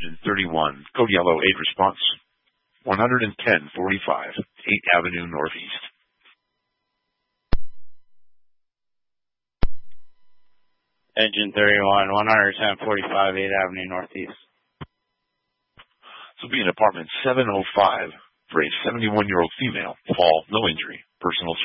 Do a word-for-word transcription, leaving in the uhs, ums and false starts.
Engine thirty-one, code yellow, eight response. one ten forty-five, eighth Avenue Northeast. Engine thirty-one, one ten forty-five, eighth Avenue Northeast. This will be in apartment seven oh five for a seventy-one-year-old female. Fall, no injury. Personal